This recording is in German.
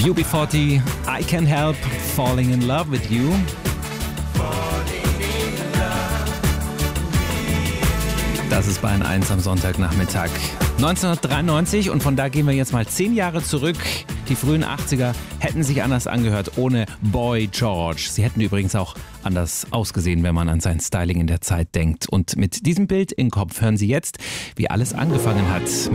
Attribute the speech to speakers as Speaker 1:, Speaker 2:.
Speaker 1: UB40, I Can't Help Falling in Love with You. Das ist Bayern 1 am Sonntagnachmittag. 1993 und von da gehen wir jetzt mal 10 Jahre zurück. Die frühen 80er hätten sich anders angehört ohne Boy George. Sie hätten übrigens auch anders ausgesehen, wenn man an sein Styling in der Zeit denkt. Und mit diesem Bild im Kopf hören Sie jetzt, wie alles angefangen hat.